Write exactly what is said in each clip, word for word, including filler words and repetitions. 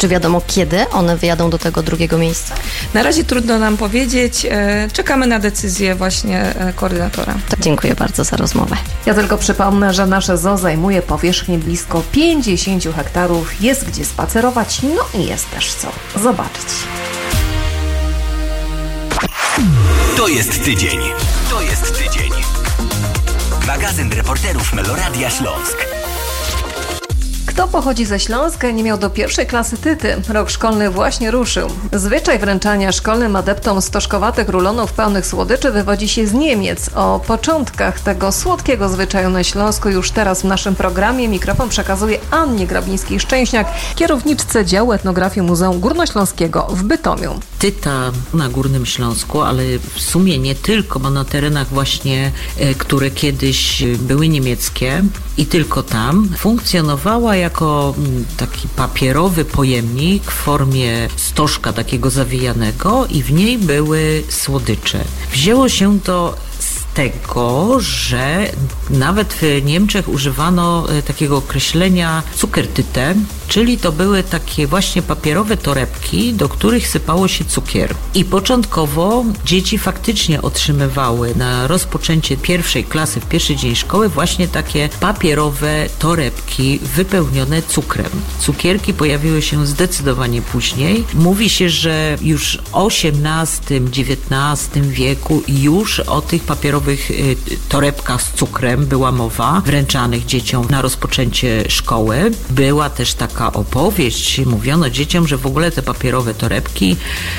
Czy wiadomo, kiedy one wyjadą do tego drugiego miejsca? Na razie trudno nam powiedzieć. Czekamy na decyzję właśnie koordynatora. To dziękuję bardzo za rozmowę. Ja tylko przypomnę, że nasze zoo zajmuje powierzchnię blisko pięćdziesiąt hektarów. Jest gdzie spacerować, no i jest też co zobaczyć. To jest tydzień. To jest tydzień. Magazyn reporterów Meloradia Śląsk. Kto pochodzi ze Śląska i nie miał do pierwszej klasy tyty? Rok szkolny właśnie ruszył. Zwyczaj wręczania szkolnym adeptom stożkowatych rulonów pełnych słodyczy wywodzi się z Niemiec. O początkach tego słodkiego zwyczaju na Śląsku już teraz w naszym programie mikrofon przekazuje Annie Grabińskiej-Szczęśniak, kierowniczce działu etnografii Muzeum Górnośląskiego w Bytomiu. Tyta na Górnym Śląsku, ale w sumie nie tylko, bo na terenach właśnie, które kiedyś były niemieckie i tylko tam, funkcjonowała jako taki papierowy pojemnik w formie stożka takiego zawijanego i w niej były słodycze. Wzięło się to z tego, że nawet w Niemczech używano takiego określenia Zuckertüte, czyli to były takie właśnie papierowe torebki, do których sypało się cukier. I początkowo dzieci faktycznie otrzymywały na rozpoczęcie pierwszej klasy, w pierwszy dzień szkoły właśnie takie papierowe torebki wypełnione cukrem. Cukierki pojawiły się zdecydowanie później. Mówi się, że już w osiemnastym, dziewiętnastym wieku już o tych papierowych y, torebkach z cukrem była mowa, wręczanych dzieciom na rozpoczęcie szkoły. Była też taka opowieść, mówiono dzieciom, że w ogóle te papierowe torebki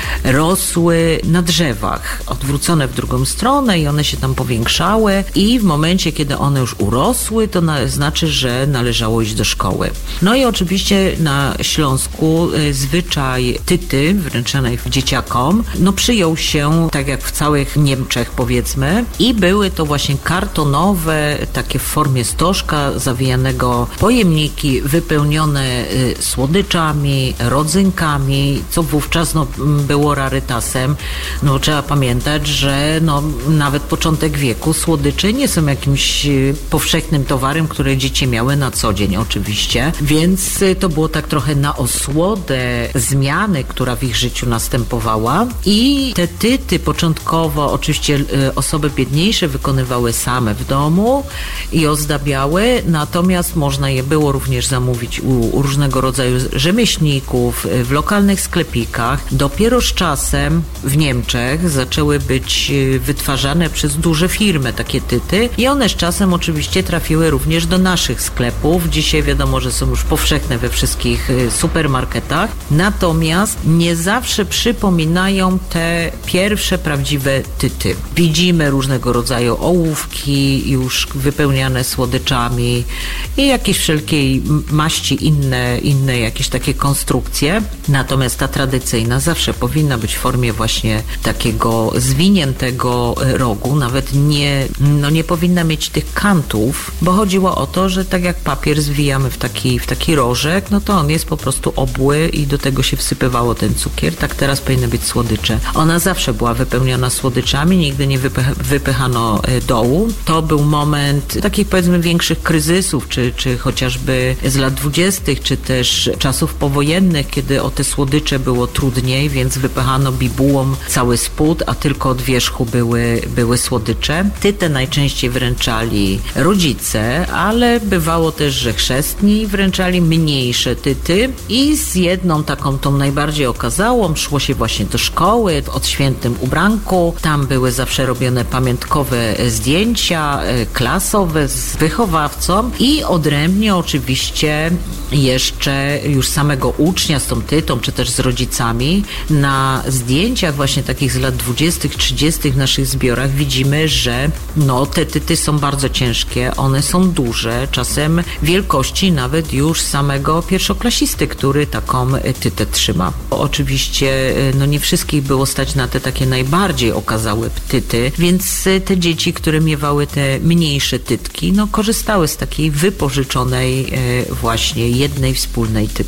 rosły na drzewach, odwrócone w drugą stronę i one się tam powiększały i w momencie, kiedy one już urosły, to na, znaczy, że należało iść do szkoły. No i oczywiście na Śląsku y, zwyczaj tyty wręczanej dzieciakom, no przyjął się, tak jak w całych Niemczech powiedzmy, i były to właśnie kartonowe, takie w formie stożka zawijanego pojemniki wypełnione y, słodyczami, rodzynkami, co wówczas no, było rarytasem. No trzeba pamiętać, że no, nawet początek wieku słodycze nie są jakimś y, powszechnym towarem, które dzieci miały na co dzień oczywiście, więc y, to było tak trochę na osłodę zmiany, która w ich życiu następowała i te tyty początkowo oczywiście y, osoby biedniejsze wykonywały same w domu i ozdabiały, natomiast można je było również zamówić u, u różnego rodzaju rzemieślników w lokalnych sklepikach. Dopiero z czasem w Niemczech zaczęły być wytwarzane przez duże firmy takie tyty i one z czasem oczywiście trafiły również do naszych sklepów. Dzisiaj wiadomo, że są już powszechne we wszystkich supermarketach, natomiast nie zawsze przypominają te pierwsze prawdziwe tyty. Widzimy różnego rodzaju ołówki już wypełniane słodyczami i jakieś wszelkiej maści inne, inne jakieś takie konstrukcje. Natomiast ta tradycyjna zawsze powinna być w formie właśnie takiego zwiniętego rogu. Nawet nie, no nie powinna mieć tych kantów, bo chodziło o to, że tak jak papier zwijamy w taki, w taki rożek, no to on jest po prostu obły i do tego się wsypywało ten cukier. Tak teraz powinny być słodycze. Ona zawsze była wypełniona słodyczami, nigdy nie wypych- wypychano dołu. To był moment takich powiedzmy większych kryzysów, czy, czy chociażby z lat dwudziestych, czy też czasów powojennych, kiedy o te słodycze było trudniej, więc wypychano bibułą cały spód, a tylko od wierzchu były, były słodycze. Tytę najczęściej wręczali rodzice, ale bywało też, że chrzestni wręczali mniejsze tyty i z jedną taką tą najbardziej okazałą szło się właśnie do szkoły, w odświętnym ubranku. Tam były zawsze robione pamiątkowe zdjęcia klasowe z wychowawcą i odrębnie oczywiście jeszcze już samego ucznia z tą tytą, czy też z rodzicami. Na zdjęciach właśnie takich z lat dwudziestych, trzydziestych w naszych zbiorach widzimy, że no te tyty są bardzo ciężkie, one są duże, czasem wielkości nawet już samego pierwszoklasisty, który taką tytę trzyma. Oczywiście no nie wszystkich było stać na te takie najbardziej okazałe tyty, więc te dzieci, które miewały te mniejsze tytki, no korzystały z takiej wypożyczonej właśnie jednej wspólnej tyty.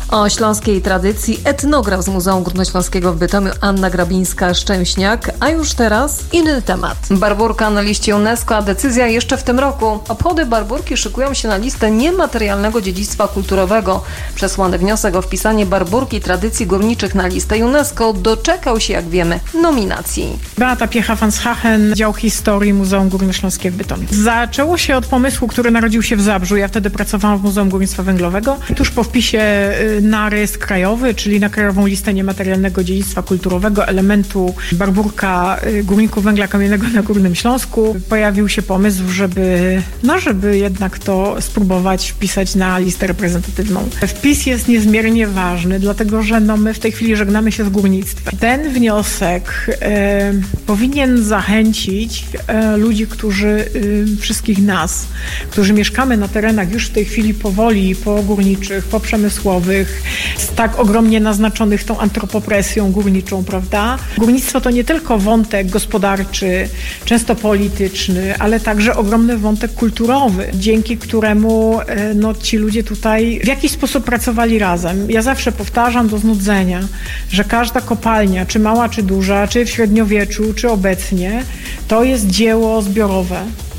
O śląskiej tradycji etnograf z Muzeum Górnośląskiego w Bytomiu Anna Grabińska-Szczęśniak, a już teraz inny temat. Barburka na liście UNESCO, a decyzja jeszcze w tym roku. Obchody Barburki szykują się na listę niematerialnego dziedzictwa kulturowego. Przesłany wniosek o wpisanie Barburki tradycji górniczych na listę UNESCO doczekał się, jak wiemy, nominacji. Beata Piecha-Vanschachen, dział historii Muzeum Górnośląskie w Bytomiu. Zaczęło się od pomysłu, który narodził się w Zabrzu. Ja wtedy pracowałam w Muzeum Górnictwa Węglowego. Tuż po wpisie na rejestr krajowy, czyli na krajową listę niematerialnego dziedzictwa kulturowego elementu Barburka górników węgla kamiennego na Górnym Śląsku, pojawił się pomysł, żeby, no, żeby jednak to spróbować wpisać na listę reprezentatywną. Wpis jest niezmiernie ważny, dlatego że no, my w tej chwili żegnamy się z górnictwem. Ten wniosek e, powinien zachęcić e, ludzi, którzy, e, wszystkich nas, którzy mieszkamy na terenach już w tej chwili powoli pogórniczych, poprzemysłowych, tak ogromnie naznaczonych tą antropopresją górniczą, prawda? Górnictwo to nie tylko wątek gospodarczy, często polityczny, ale także ogromny wątek kulturowy, dzięki któremu no, ci ludzie tutaj w jakiś sposób pracowali razem. Ja zawsze powtarzam do znudzenia, że każda kopalnia, czy mała, czy duża, czy w średniowieczu, czy obecnie, to jest dzieło zbiorowe.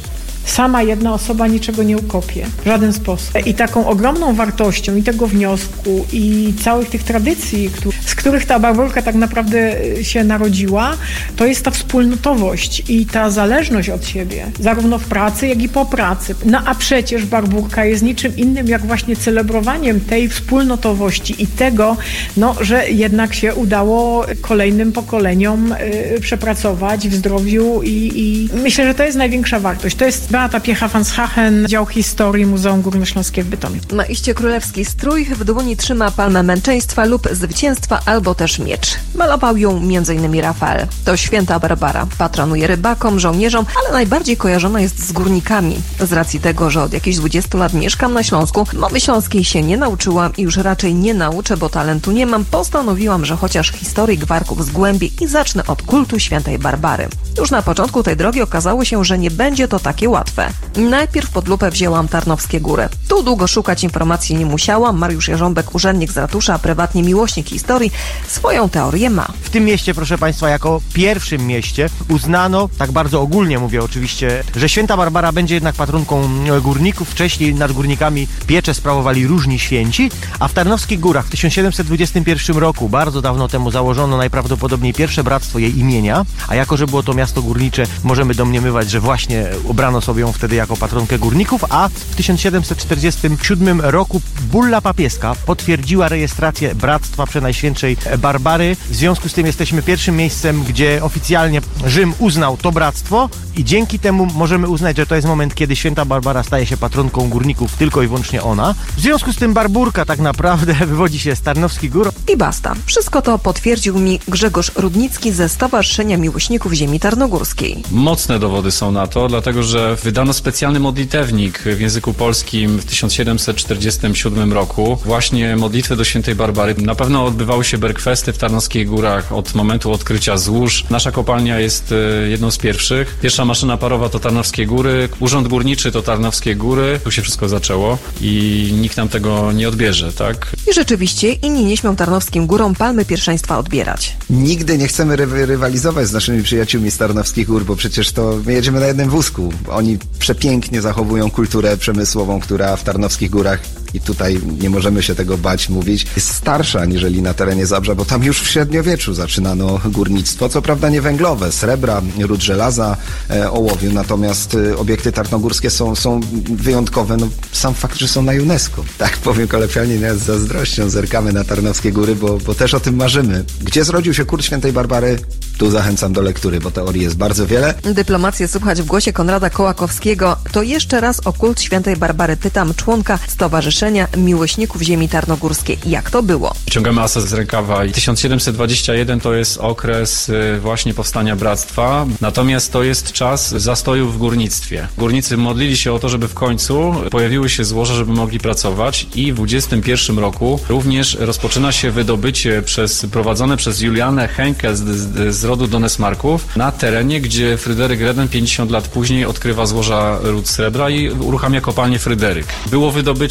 Sama jedna osoba niczego nie ukopie, w żaden sposób. I taką ogromną wartością i tego wniosku i całych tych tradycji, z których ta Barburka tak naprawdę się narodziła, to jest ta wspólnotowość i ta zależność od siebie, zarówno w pracy, jak i po pracy. No a przecież Barburka jest niczym innym, jak właśnie celebrowaniem tej wspólnotowości i tego, no, że jednak się udało kolejnym pokoleniom y, przepracować w zdrowiu i, i myślę, że to jest największa wartość. To jest Beata Piecha-Vanschachen, dział historii Muzeum Górnośląskie w Bytomiu. Ma iście królewski strój, w dłoni trzyma palmę męczeństwa lub zwycięstwa albo też miecz. Malował ją między innymi Rafael. To święta Barbara. Patronuje rybakom, żołnierzom, ale najbardziej kojarzona jest z górnikami. Z racji tego, że od jakichś dwudziestu lat mieszkam na Śląsku, mowy śląskiej się nie nauczyłam i już raczej nie nauczę, bo talentu nie mam, postanowiłam, że chociaż historii gwarków zgłębię i zacznę od kultu świętej Barbary. Już na początku tej drogi okazało się, że nie będzie to takie łatwe. Najpierw pod lupę wzięłam Tarnowskie Góry. Tu długo szukać informacji nie musiałam. Mariusz Jarząbek, urzędnik z ratusza, a prywatnie miłośnik historii, swoją teorię ma. W tym mieście, proszę Państwa, jako pierwszym mieście uznano, tak bardzo ogólnie mówię oczywiście, że święta Barbara będzie jednak patronką górników. Wcześniej nad górnikami pieczę sprawowali różni święci, a w Tarnowskich Górach w tysiąc siedemset dwudziestym pierwszym roku, bardzo dawno temu, założono najprawdopodobniej pierwsze bractwo jej imienia, a jako, że było to miasto górnicze, możemy domniemywać, że właśnie obrano sobie ją wtedy jako patronkę górników, a w tysiąc siedemset czterdziestym siódmym roku bulla papieska potwierdziła rejestrację Bractwa Przenajświętszej Barbary. W związku z tym jesteśmy pierwszym miejscem, gdzie oficjalnie Rzym uznał to bractwo i dzięki temu możemy uznać, że to jest moment, kiedy święta Barbara staje się patronką górników, tylko i wyłącznie ona. W związku z tym Barburka tak naprawdę wywodzi się z Tarnowskich Gór. I basta. Wszystko to potwierdził mi Grzegorz Rudnicki ze Stowarzyszenia Miłośników Ziemi Tarnogórskiej. Mocne dowody są na to, dlatego że wydano specjalny modlitewnik w języku polskim w tysiąc siedemset czterdziestym siódmym roku. Właśnie modlitwy do świętej Barbary. Na pewno odbywały się bergfesty w Tarnowskich Górach od momentu odkrycia złóż. Nasza kopalnia jest jedną z pierwszych. Pierwsza maszyna parowa to Tarnowskie Góry. Urząd Górniczy to Tarnowskie Góry. Tu się wszystko zaczęło i nikt nam tego nie odbierze, tak? I rzeczywiście inni nie śmią Tarnowskim Górom palmy pierwszeństwa odbierać. Nigdy nie chcemy ry- rywalizować z naszymi przyjaciółmi z Tarnowskich Gór, bo przecież to my jedziemy na jednym wózku. Oni przepięknie zachowują kulturę przemysłową, która w Tarnowskich Górach, i tutaj nie możemy się tego bać mówić, jest starsza aniżeli na terenie Zabrza, bo tam już w średniowieczu zaczynano górnictwo, co prawda nie węglowe, srebra, ród żelaza, e, ołowiu, natomiast e, obiekty tarnogórskie są, są wyjątkowe, no sam fakt, że są na UNESCO. Tak powiem kolokwialnie, z zazdrością zerkamy na Tarnowskie Góry, bo, bo też o tym marzymy. Gdzie zrodził się kult świętej Barbary? Tu zachęcam do lektury, bo teorii jest bardzo wiele. Dyplomację słuchać w głosie Konrada Kołakowskiego. To jeszcze raz o kult świętej Barbary pytam członka Stowarzyszenia Miłośników Ziemi Tarnogórskiej. Jak to było? Ciągamy asa z rękawa i tysiąc siedemset dwudziesty pierwszy to jest okres właśnie powstania bractwa, natomiast to jest czas zastoju w górnictwie. Górnicy modlili się o to, żeby w końcu pojawiły się złoża, żeby mogli pracować i w dwudziestym pierwszym roku również rozpoczyna się wydobycie przez, prowadzone przez Julianę Henke z, z, z rodu Donesmarków na terenie, gdzie Fryderyk Reden pięćdziesiąt lat później odkrywa złoża ród srebra i uruchamia kopalnię Fryderyk. Było wydobycie i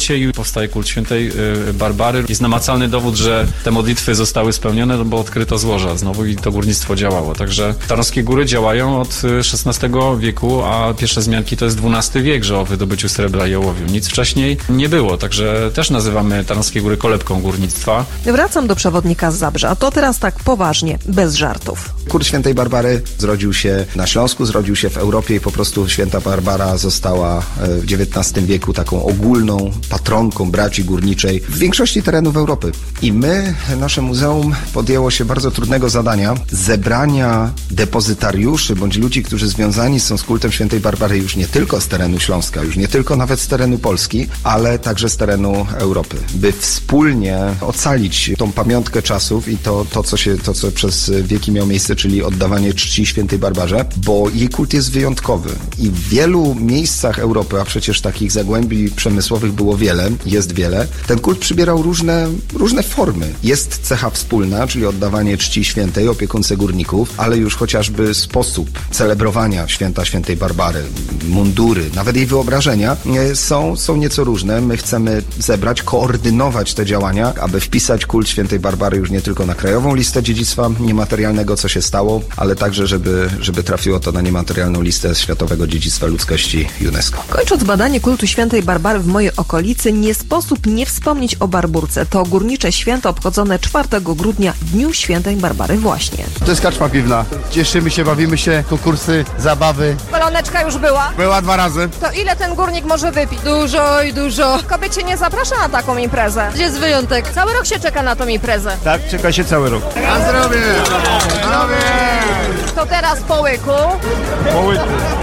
powstaje kult świętej Barbary. Jest namacalny dowód, że te modlitwy zostały spełnione, no bo odkryto złoża znowu i to górnictwo działało. Także Tarnowskie Góry działają od szesnastego wieku, a pierwsze wzmianki to jest dwunasty wiek, że o wydobyciu srebra i ołowiu. Nic wcześniej nie było, także też nazywamy Tarnowskie Góry kolebką górnictwa. Wracam do przewodnika z Zabrza. To teraz tak poważnie, bez żartów. Kult świętej Barbary zrodził się na Śląsku, zrodził się w Europie i po prostu święta Barbara została w dziewiętnastym wieku taką ogólną patronką braci górniczej w większości terenów Europy. I my, nasze muzeum podjęło się bardzo trudnego zadania zebrania depozytariuszy bądź ludzi, którzy związani są z kultem świętej Barbary już nie tylko z terenu Śląska, już nie tylko nawet z terenu Polski, ale także z terenu Europy, by wspólnie ocalić tą pamiątkę czasów i to, to, co się, to, co przez wieki miało miejsce, czyli oddawanie czci świętej Barbarze, bo jej kult jest wyjątkowy i w wielu miejscach Europy, a przecież takich zagłębi przemysłowych było wiele, jest wiele, ten kult przybierał różne, różne formy. Jest cecha wspólna, czyli oddawanie czci świętej, opiekuńce górników, ale już chociażby sposób celebrowania święta świętej Barbary, mundury, nawet jej wyobrażenia są, są nieco różne. My chcemy zebrać, koordynować te działania, aby wpisać kult świętej Barbary już nie tylko na krajową listę dziedzictwa niematerialnego, co się stało, ale także, żeby, żeby trafiło to na niematerialną listę Światowego Dziedzictwa Ludzkości UNESCO. Kończąc badanie kultu świętej Barbary w mojej okolicy, nie sposób nie wspomnieć o Barburce. To górnicze święto obchodzone czwartego grudnia, Dniu Świętej Barbary właśnie. To jest karczma piwna. Cieszymy się, bawimy się, konkursy, zabawy. Baloneczka już była? Była dwa razy. To ile ten górnik może wypić? Dużo i dużo. Kobiet się nie zaprasza na taką imprezę. Jest wyjątek. Cały rok się czeka na tą imprezę. Tak, czeka się cały rok. Na zdrowie! Zdrowie! To teraz po łyku. Po łyku.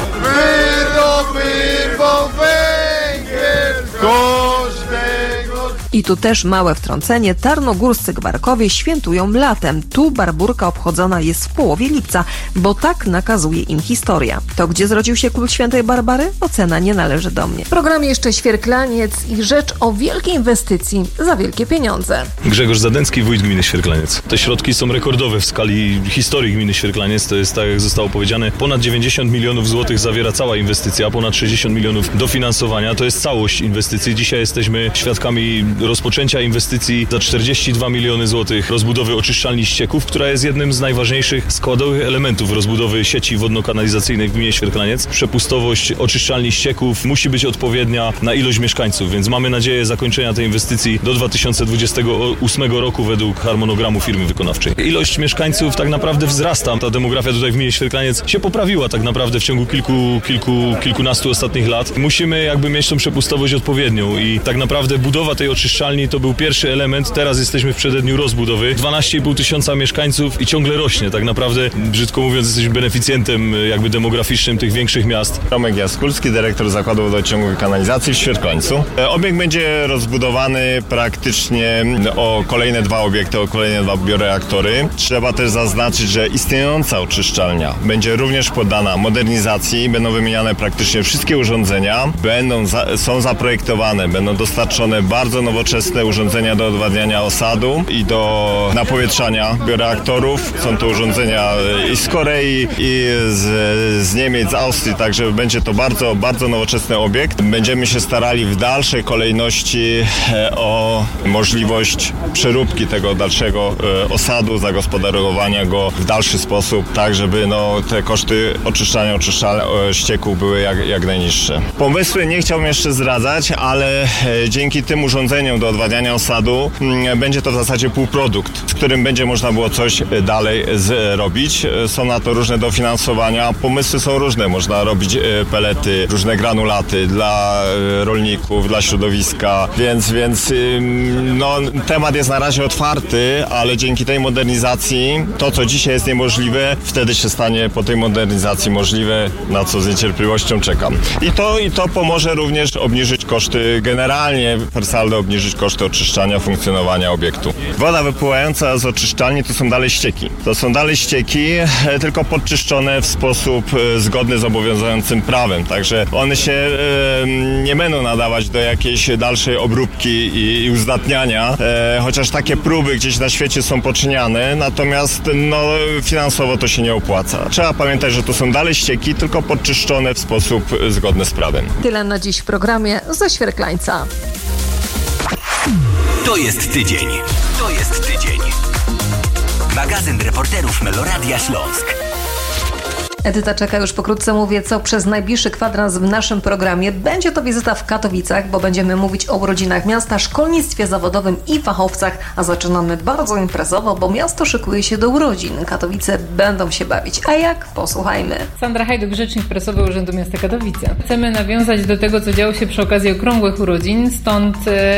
Wyroby, bo węgiel każdego. I tu też małe wtrącenie. Tarnogórscy gwarkowie świętują latem. Tu Barburka obchodzona jest w połowie lipca, bo tak nakazuje im historia. To gdzie zrodził się kult świętej Barbary? Ocena nie należy do mnie. W programie jeszcze Świerklaniec i rzecz o wielkiej inwestycji za wielkie pieniądze. Grzegorz Zadęcki, wójt gminy Świerklaniec. Te środki są rekordowe w skali historii gminy Świerklaniec. To jest, tak jak zostało powiedziane, ponad dziewięćdziesiąt milionów złotych zawiera cała inwestycja, ponad sześćdziesiąt milionów dofinansowania. To jest całość inwestycji. Dzisiaj jesteśmy świadkami rozpoczęcia inwestycji za czterdzieści dwa miliony złotych rozbudowy oczyszczalni ścieków, która jest jednym z najważniejszych składowych elementów rozbudowy sieci wodno-kanalizacyjnej w gminie Świerklaniec. Przepustowość oczyszczalni ścieków musi być odpowiednia na ilość mieszkańców, więc mamy nadzieję zakończenia tej inwestycji do dwa tysiące dwudziestego ósmego roku według harmonogramu firmy wykonawczej. Ilość mieszkańców tak naprawdę wzrasta. Ta demografia tutaj w gminie Świerklaniec się poprawiła tak naprawdę w ciągu kilku, kilku, kilkunastu ostatnich lat. Musimy jakby mieć tą przepustowość odpowiednią i tak naprawdę budowa tej oczyszczalni to był pierwszy element. Teraz jesteśmy w przededniu rozbudowy. dwanaście i pół tysiąca mieszkańców i ciągle rośnie. Tak naprawdę, brzydko mówiąc, jesteśmy beneficjentem jakby demograficznym tych większych miast. Tomek Jaskulski, dyrektor Zakładu Wodociągu i Kanalizacji w Świerklańcu. Obiekt będzie rozbudowany praktycznie o kolejne dwa obiekty, o kolejne dwa bioreaktory. Trzeba też zaznaczyć, że istniejąca oczyszczalnia będzie również poddana modernizacji. Będą wymieniane praktycznie wszystkie urządzenia. Będą za, są zaprojektowane, będą dostarczone bardzo nowoczesne urządzenia do odwadniania osadu i do napowietrzania bioreaktorów. Są to urządzenia i z Korei, i z, z Niemiec, z Austrii, także będzie to bardzo, bardzo nowoczesny obiekt. Będziemy się starali w dalszej kolejności o możliwość przeróbki tego dalszego osadu, zagospodarowania go w dalszy sposób, tak żeby no, te koszty oczyszczania, oczyszczania ścieków były jak, jak najniższe. Pomysły nie chciałbym jeszcze zdradzać, ale dzięki tym urządzeniom do odwadniania osadu będzie to w zasadzie półprodukt, z którym będzie można było coś dalej zrobić. Są na to różne dofinansowania. Pomysły są różne. Można robić pelety, różne granulaty dla rolników, dla środowiska, więc, więc no, temat jest na razie otwarty, ale dzięki tej modernizacji to, co dzisiaj jest niemożliwe, wtedy się stanie po tej modernizacji możliwe, na co z niecierpliwością czekam. I to, i to pomoże również obniżyć koszty generalnie, per saldo obniżyć koszty oczyszczania, funkcjonowania obiektu. Woda wypływająca z oczyszczalni to są dalej ścieki. To są dalej ścieki, tylko podczyszczone w sposób zgodny z obowiązującym prawem. Także one się e, nie będą nadawać do jakiejś dalszej obróbki i, i uzdatniania, e, chociaż takie próby gdzieś na świecie są poczyniane, natomiast no, finansowo to się nie opłaca. Trzeba pamiętać, że to są dalej ścieki, tylko podczyszczone w sposób zgodny z prawem. Tyle na dziś w programie ze Świerklańca. To jest tydzień. To jest tydzień. Magazyn reporterów Meloradia Śląsk. Edyta czeka już pokrótce, mówię, co przez najbliższy kwadrans w naszym programie. Będzie to wizyta w Katowicach, bo będziemy mówić o urodzinach miasta, szkolnictwie zawodowym i fachowcach, a zaczynamy bardzo imprezowo, bo miasto szykuje się do urodzin. Katowice będą się bawić. A jak? Posłuchajmy. Sandra Hajduk, rzecznik prasowy Urzędu Miasta Katowice. Chcemy nawiązać do tego, co działo się przy okazji okrągłych urodzin, stąd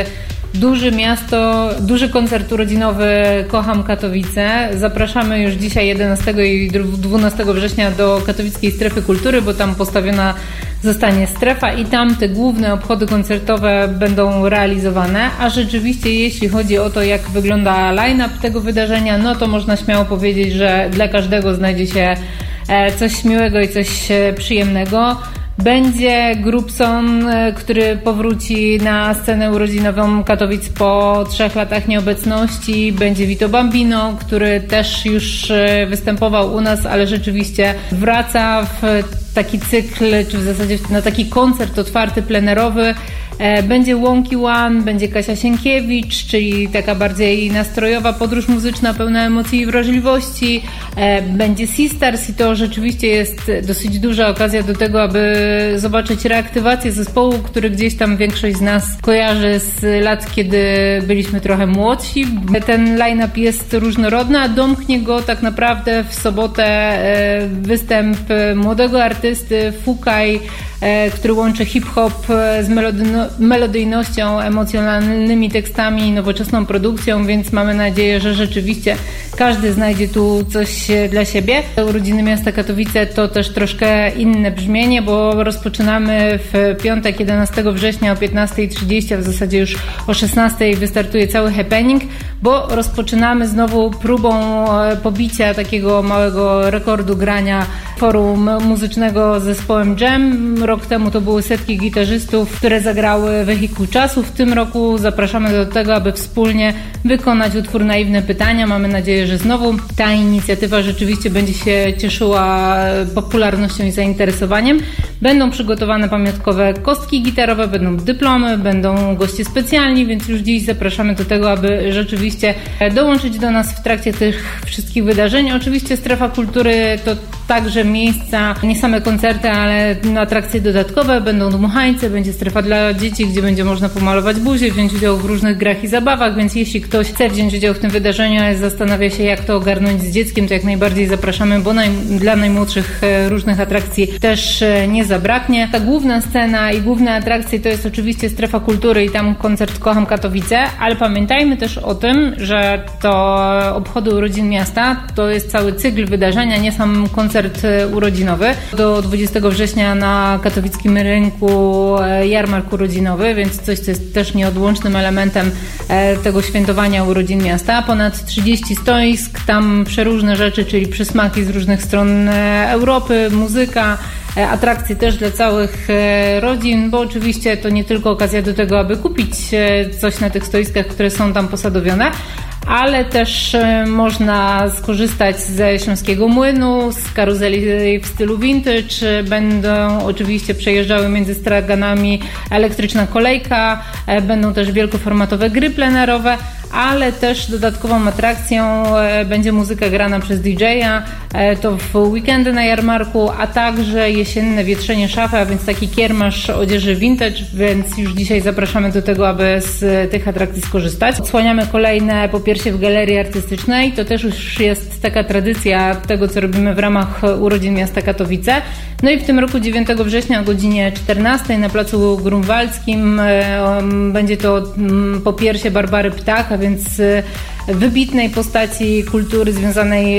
duże miasto, duży koncert urodzinowy Kocham Katowice. Zapraszamy już dzisiaj jedenastego i dwunastego września do Katowickiej Strefy Kultury, bo tam postawiona zostanie strefa i tam te główne obchody koncertowe będą realizowane. A rzeczywiście, jeśli chodzi o to, jak wygląda line-up tego wydarzenia, no to można śmiało powiedzieć, że dla każdego znajdzie się coś miłego i coś przyjemnego. Będzie Grubson, który powróci na scenę urodzinową Katowic po trzech latach nieobecności. Będzie Vito Bambino, który też już występował u nas, ale rzeczywiście wraca w taki cykl, czy w zasadzie na taki koncert otwarty, plenerowy. Będzie Łąki One, będzie Kasia Sienkiewicz, czyli taka bardziej nastrojowa podróż muzyczna, pełna emocji i wrażliwości. Będzie Sisters i to rzeczywiście jest dosyć duża okazja do tego, aby zobaczyć reaktywację zespołu, który gdzieś tam większość z nas kojarzy z lat, kiedy byliśmy trochę młodsi. Ten line-up jest różnorodny, a domknie go tak naprawdę w sobotę występ młodego artysty Fukaj, który łączy hip-hop z melodyno- melodyjnością, emocjonalnymi tekstami i nowoczesną produkcją, więc mamy nadzieję, że rzeczywiście każdy znajdzie tu coś dla siebie. Urodziny miasta Katowice to też troszkę inne brzmienie, bo rozpoczynamy w piątek jedenastego września o piętnastej trzydzieści, a w zasadzie już o szesnastej wystartuje cały happening, bo rozpoczynamy znowu próbą pobicia takiego małego rekordu grania forum muzycznego z zespołem Jam. Rok temu to były setki gitarzystów, które zagrały Wehikuł Czasu. W tym roku zapraszamy do tego, aby wspólnie wykonać utwór Naiwne Pytania. Mamy nadzieję, że znowu ta inicjatywa rzeczywiście będzie się cieszyła popularnością i zainteresowaniem. Będą przygotowane pamiątkowe kostki gitarowe, będą dyplomy, będą goście specjalni, więc już dziś zapraszamy do tego, aby rzeczywiście dołączyć do nas w trakcie tych wszystkich wydarzeń. Oczywiście Strefa Kultury to także miejsca, nie same koncerty, ale atrakcje dodatkowe. Będą dmuchańce, będzie strefa dla dzieci, gdzie będzie można pomalować buzię, wziąć udział w różnych grach i zabawach, więc jeśli ktoś chce wziąć udział w tym wydarzeniu, ale zastanawia się, jak to ogarnąć z dzieckiem, to jak najbardziej zapraszamy, bo naj, dla najmłodszych różnych atrakcji też nie zabraknie. Ta główna scena i główne atrakcje to jest oczywiście Strefa Kultury i tam koncert Kocham Katowice, ale pamiętajmy też o tym, że to obchody urodzin miasta to jest cały cykl wydarzenia, nie sam koncert urodzinowy. Do dwudziestego września na katowickim rynku jarmark urodzinowy, więc coś, co jest też nieodłącznym elementem tego świętowania urodzin miasta. Ponad trzydzieści stoisk, tam przeróżne rzeczy, czyli przysmaki z różnych stron Europy, muzyka, atrakcje też dla całych rodzin, bo oczywiście to nie tylko okazja do tego, aby kupić coś na tych stoiskach, które są tam posadowione, ale też można skorzystać ze Śląskiego Młynu, z karuzeli w stylu vintage. Będą oczywiście przejeżdżały między straganami elektryczna kolejka, będą też wielkoformatowe gry plenerowe, ale też dodatkową atrakcją będzie muzyka grana przez D J-a, to w weekendy na jarmarku, a także jesienne wietrzenie szafy, a więc taki kiermasz odzieży vintage, więc już dzisiaj zapraszamy do tego, aby z tych atrakcji skorzystać. Odsłaniamy kolejne po pierwsze w Galerii Artystycznej, to też już jest taka tradycja tego, co robimy w ramach urodzin miasta Katowice. No i w tym roku dziewiątego września o godzinie czternastej na placu Grunwaldzkim będzie to po piersie Barbary Ptak, a więc wybitnej postaci kultury związanej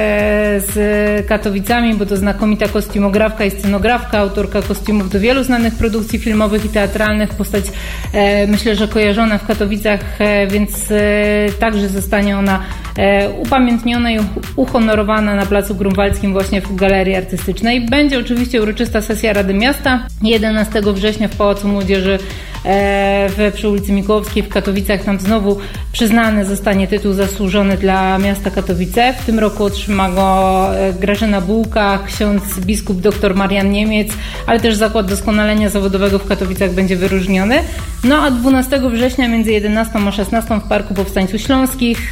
z Katowicami, bo to znakomita kostiumografka i scenografka, autorka kostiumów do wielu znanych produkcji filmowych i teatralnych, postać myślę, że kojarzona w Katowicach, więc także zostanie ona upamiętniona i uhonorowana na placu Grunwaldzkim właśnie w Galerii Artystycznej. Będzie oczywiście uroczysta sesja Rady Miasta jedenastego września w Pałacu Młodzieży w, przy ulicy Mikołowskiej w Katowicach. Tam znowu przyznany zostanie tytuł zasłużony dla miasta Katowice. W tym roku otrzyma go Grażyna Bułka, ksiądz biskup dr Marian Niemiec, ale też Zakład Doskonalenia Zawodowego w Katowicach będzie wyróżniony. No a dwunastego września między jedenastą a szesnastą w Parku Powstańców Śląskich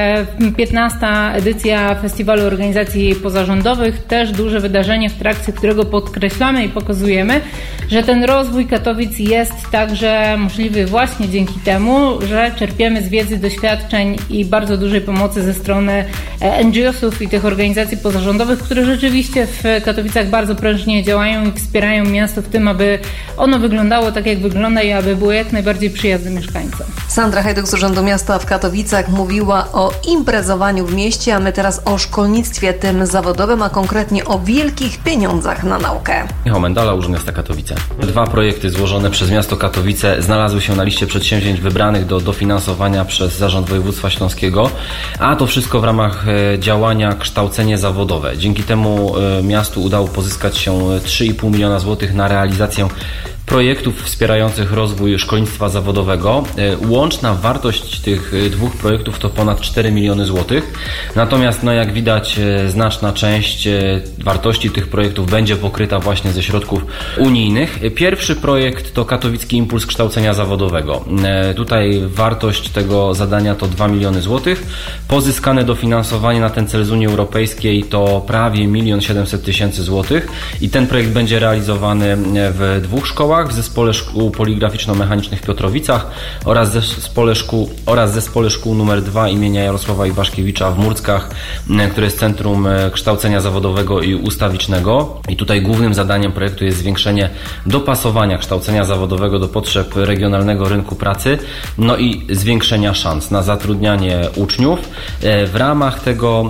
piętnasta edycja Festiwalu Organizacji Pozarządowych. Też duże wydarzenie, w trakcie którego podkreślamy i pokazujemy, że ten rozwój Katowic jest także możliwy właśnie dzięki temu, że czerpiemy z wiedzy, doświadczeń i bardzo dużej pomocy ze strony N G O sów i tych organizacji pozarządowych, które rzeczywiście w Katowicach bardzo prężnie działają i wspierają miasto w tym, aby ono wyglądało tak, jak wygląda i aby było jak najbardziej przyjazne mieszkańcom. Sandra Hajduk z Urzędu Miasta w Katowicach mówiła o imprezowaniu w mieście, a my teraz o szkolnictwie tym zawodowym, a konkretnie o wielkich pieniądzach na naukę. Michał Mendala, Urząd Miasta Katowice. Dwa projekty złożone przez miasto Katowice znalazły się na liście przedsięwzięć wybranych do dofinansowania przez Zarząd Województwa Śląskiego, a to wszystko w ramach działania kształcenie zawodowe. Dzięki temu miastu udało pozyskać się trzy i pół miliona złotych na realizację projektów wspierających rozwój szkolnictwa zawodowego. Łączna wartość tych dwóch projektów to ponad cztery miliony złotych. Natomiast no jak widać, znaczna część wartości tych projektów będzie pokryta właśnie ze środków unijnych. Pierwszy projekt to Katowicki Impuls Kształcenia Zawodowego. Tutaj wartość tego zadania to dwa miliony złotych. Pozyskane dofinansowanie na ten cel z Unii Europejskiej to prawie milion siedemset tysięcy złotych i ten projekt będzie realizowany w dwóch szkołach. W Zespole Szkół Poligraficzno-Mechanicznych w Piotrowicach oraz Zespole Szkół, oraz Zespole Szkół numer dwa imienia Jarosława Iwaszkiewicza w Murckach, które jest Centrum Kształcenia Zawodowego i Ustawicznego. I tutaj głównym zadaniem projektu jest zwiększenie dopasowania kształcenia zawodowego do potrzeb regionalnego rynku pracy, no i zwiększenia szans na zatrudnianie uczniów. W ramach tego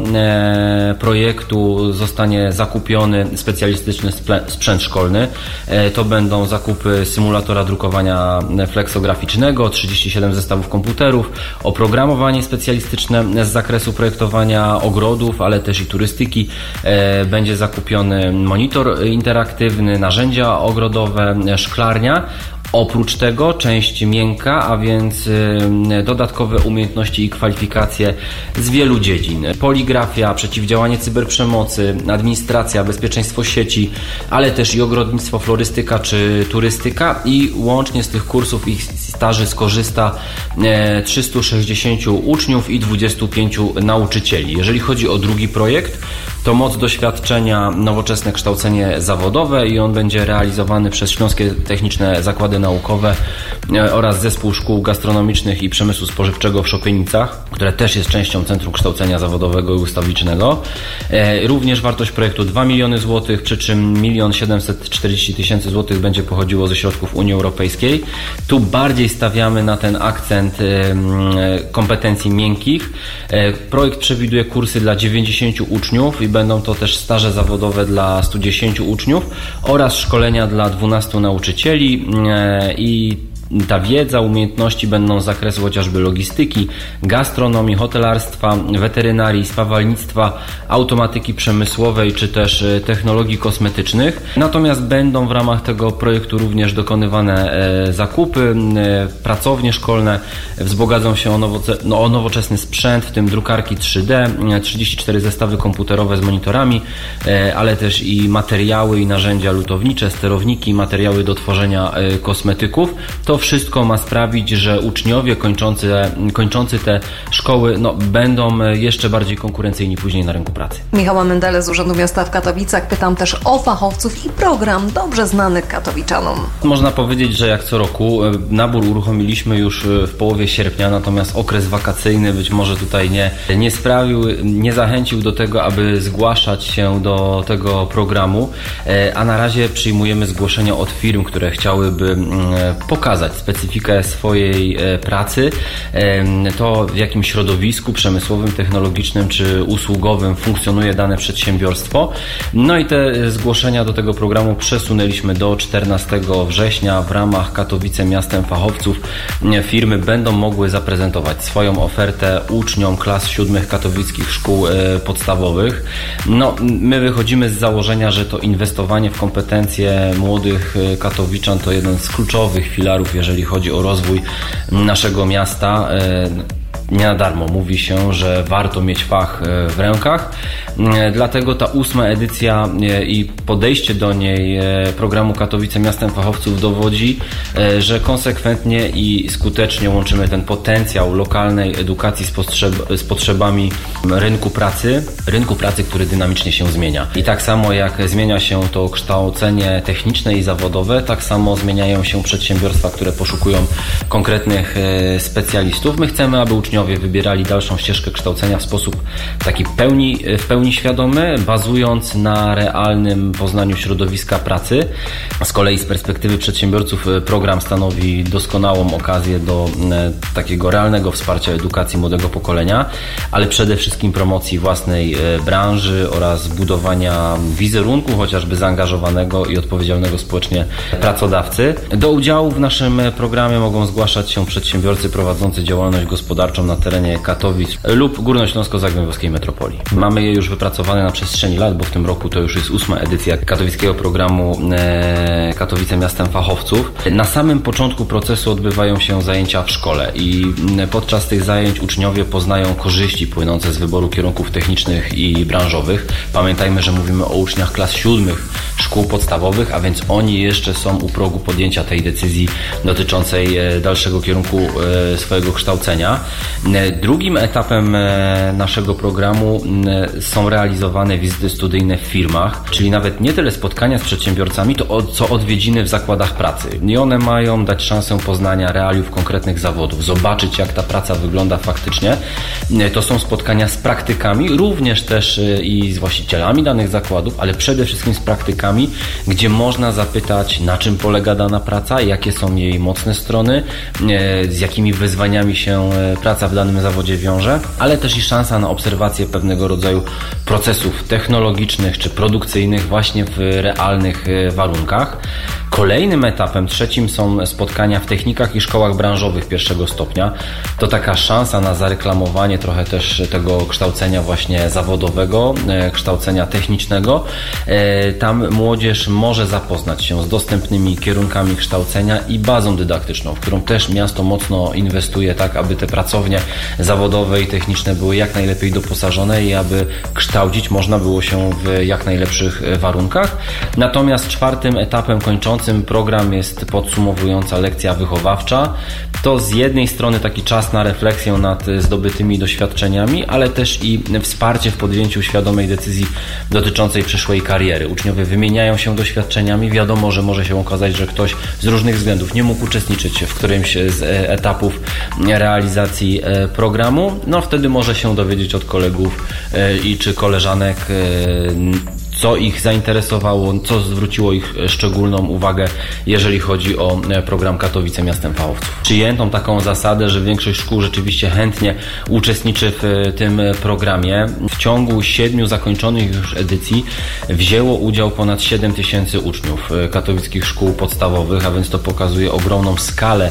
projektu zostanie zakupiony specjalistyczny sprzęt szkolny. To będą zakupy symulatora drukowania fleksograficznego, trzydzieści siedem zestawów komputerów, oprogramowanie specjalistyczne z zakresu projektowania ogrodów, ale też i turystyki. Będzie zakupiony monitor interaktywny, narzędzia ogrodowe, szklarnia. Oprócz tego część miękka, a więc dodatkowe umiejętności i kwalifikacje z wielu dziedzin. Poligrafia, przeciwdziałanie cyberprzemocy, administracja, bezpieczeństwo sieci, ale też i ogrodnictwo, florystyka czy turystyka i łącznie z tych kursów i staży skorzysta trzystu sześćdziesięciu uczniów i dwudziestu pięciu nauczycieli. Jeżeli chodzi o drugi projekt, to moc doświadczenia, nowoczesne kształcenie zawodowe i on będzie realizowany przez Śląskie Techniczne Zakłady Naukowe oraz Zespół Szkół Gastronomicznych i Przemysłu Spożywczego w Szopienicach, które też jest częścią Centrum Kształcenia Zawodowego i Ustawicznego. Również wartość projektu dwa miliony złotych, przy czym milion siedemset czterdzieści tysięcy złotych będzie pochodziło ze środków Unii Europejskiej. Tu bardziej stawiamy na ten akcent kompetencji miękkich. Projekt przewiduje kursy dla dziewięćdziesięciu uczniów i będą to też staże zawodowe dla stu dziesięciu uczniów oraz szkolenia dla dwunastu nauczycieli i ta wiedza, umiejętności będą z zakresu chociażby logistyki, gastronomii, hotelarstwa, weterynarii, spawalnictwa, automatyki przemysłowej czy też technologii kosmetycznych. Natomiast będą w ramach tego projektu również dokonywane zakupy, pracownie szkolne wzbogacą się o, nowoce- no, o nowoczesny sprzęt, w tym drukarki trzy D, trzydzieści cztery zestawy komputerowe z monitorami, ale też i materiały i narzędzia lutownicze, sterowniki, materiały do tworzenia kosmetyków. To wszystko ma sprawić, że uczniowie kończący, kończący te szkoły no, będą jeszcze bardziej konkurencyjni później na rynku pracy. Michała Mendele z Urzędu Miasta w Katowicach. Pytam też o fachowców i program dobrze znany katowiczanom. Można powiedzieć, że jak co roku nabór uruchomiliśmy już w połowie sierpnia, natomiast okres wakacyjny być może tutaj nie, nie sprawił, nie zachęcił do tego, aby zgłaszać się do tego programu, a na razie przyjmujemy zgłoszenia od firm, które chciałyby pokazać specyfikę swojej pracy, to w jakim środowisku przemysłowym, technologicznym czy usługowym funkcjonuje dane przedsiębiorstwo. No i te zgłoszenia do tego programu przesunęliśmy do czternastego września. W ramach Katowice Miastem Fachowców firmy będą mogły zaprezentować swoją ofertę uczniom klas siódmych katowickich szkół podstawowych. No, my wychodzimy z założenia, że to inwestowanie w kompetencje młodych katowiczan to jeden z kluczowych filarów efektów, jeżeli chodzi o rozwój naszego miasta. Nie na darmo mówi się, że warto mieć fach w rękach, dlatego ta ósma edycja i podejście do niej programu Katowice Miastem Fachowców dowodzi, że konsekwentnie i skutecznie łączymy ten potencjał lokalnej edukacji z, potrzeb, z potrzebami rynku pracy, rynku pracy, który dynamicznie się zmienia. I tak samo jak zmienia się to kształcenie techniczne i zawodowe, tak samo zmieniają się przedsiębiorstwa, które poszukują konkretnych specjalistów. My chcemy, aby uczniowie wybierali dalszą ścieżkę kształcenia w sposób taki pełni, w pełni świadomy, bazując na realnym poznaniu środowiska pracy. Z kolei z perspektywy przedsiębiorców program stanowi doskonałą okazję do takiego realnego wsparcia edukacji młodego pokolenia, ale przede wszystkim promocji własnej branży oraz budowania wizerunku chociażby zaangażowanego i odpowiedzialnego społecznie pracodawcy. Do udziału w naszym programie mogą zgłaszać się przedsiębiorcy prowadzący działalność gospodarczą na terenie Katowic lub Górnośląsko-Zagłębiowskiej Metropolii. Mamy je już wypracowane na przestrzeni lat, bo w tym roku to już jest ósma edycja katowickiego programu e, Katowice Miastem Fachowców. Na samym początku procesu odbywają się zajęcia w szkole i podczas tych zajęć uczniowie poznają korzyści płynące z wyboru kierunków technicznych i branżowych. Pamiętajmy, że mówimy o uczniach klas siódmych szkół podstawowych, a więc oni jeszcze są u progu podjęcia tej decyzji dotyczącej dalszego kierunku e, swojego kształcenia. Drugim etapem naszego programu są realizowane wizyty studyjne w firmach, czyli nawet nie tyle spotkania z przedsiębiorcami, to co odwiedziny w zakładach pracy. I one mają dać szansę poznania realiów konkretnych zawodów, zobaczyć jak ta praca wygląda faktycznie. To są spotkania z praktykami, również też i z właścicielami danych zakładów, ale przede wszystkim z praktykami, gdzie można zapytać, na czym polega dana praca, jakie są jej mocne strony, z jakimi wyzwaniami się praca w danym zawodzie wiąże, ale też i szansa na obserwację pewnego rodzaju procesów technologicznych czy produkcyjnych właśnie w realnych warunkach. Kolejnym etapem, trzecim, są spotkania w technikach i szkołach branżowych pierwszego stopnia. To taka szansa na zareklamowanie trochę też tego kształcenia właśnie zawodowego, kształcenia technicznego. Tam młodzież może zapoznać się z dostępnymi kierunkami kształcenia i bazą dydaktyczną, w którą też miasto mocno inwestuje, tak aby te pracownie zawodowe i techniczne były jak najlepiej doposażone i aby kształcić można było się w jak najlepszych warunkach. Natomiast czwartym etapem kończącym program jest podsumowująca lekcja wychowawcza. To z jednej strony taki czas na refleksję nad zdobytymi doświadczeniami, ale też i wsparcie w podjęciu świadomej decyzji dotyczącej przyszłej kariery. Uczniowie wymieniają się doświadczeniami. Wiadomo, że może się okazać, że ktoś z różnych względów nie mógł uczestniczyć w którymś z etapów realizacji programu. No wtedy może się dowiedzieć od kolegów i czy koleżanek, co ich zainteresowało, co zwróciło ich szczególną uwagę, jeżeli chodzi o program Katowice Miastem Fachowców. Przyjętą taką zasadę, że większość szkół rzeczywiście chętnie uczestniczy w tym programie. W ciągu siedmiu zakończonych już edycji wzięło udział ponad siedem tysięcy uczniów katowickich szkół podstawowych, a więc to pokazuje ogromną skalę,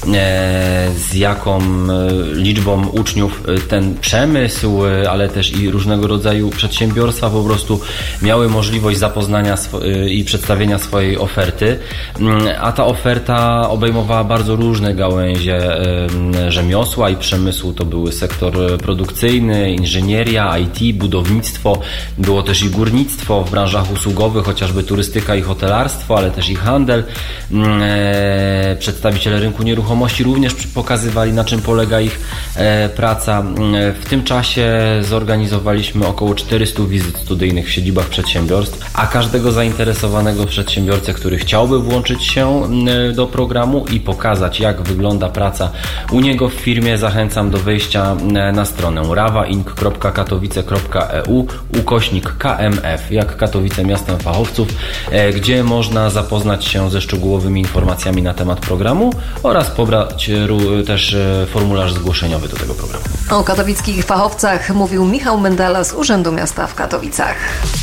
z jaką liczbą uczniów ten przemysł, ale też i różnego rodzaju przedsiębiorstwa po prostu miały możliwość zapoznania i przedstawienia swojej oferty, a ta oferta obejmowała bardzo różne gałęzie rzemiosła i przemysłu. To były sektor produkcyjny, inżynieria, I T, budownictwo, było też i górnictwo w branżach usługowych, chociażby turystyka i hotelarstwo, ale też i handel. Przedstawiciele rynku nieruchomości również pokazywali, na czym polega ich praca. W tym czasie zorganizowaliśmy około czterysta wizyt studyjnych w siedzibach przedsiębiorstw, a każdego zainteresowanego przedsiębiorcę, który chciałby włączyć się do programu i pokazać, jak wygląda praca u niego w firmie, zachęcam do wejścia na stronę rawainc kropka katowice kropka e u ukośnik K M F, jak Katowice Miastem Fachowców, gdzie można zapoznać się ze szczegółowymi informacjami na temat programu oraz pobrać też formularz zgłoszeniowy do tego programu. O katowickich fachowcach mówił Michał Mendela z Urzędu Miasta w Katowicach.